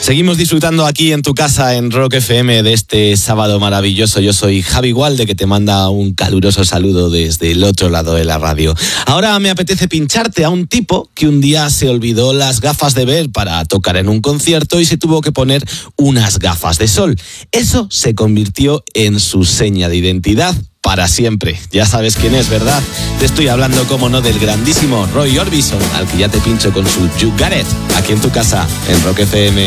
Seguimos disfrutando aquí en tu casa en Rock FM de este sábado maravilloso. Yo soy Javi Gualde, que te manda un caluroso saludo desde el otro lado de la radio. Ahora me apetece pincharte a un tipo que un día se olvidó las gafas de ver para tocar en un concierto y se tuvo que poner unas gafas de sol. Eso se convirtió en su seña de identidad para siempre. Ya sabes quién es, ¿verdad? Te estoy hablando, como no, del grandísimo Roy Orbison, al que ya te pincho con su You Got It, aquí en tu casa, en Rock FM.